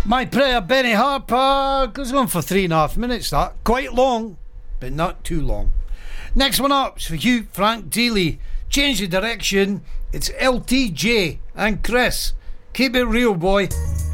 My Prayer, Benny Harper, goes on for 3.5 minutes. That quite long, but not too long. Next one up is for you, Frank Daly. Change the direction. It's LTJ and Chris. Keep it real, boy.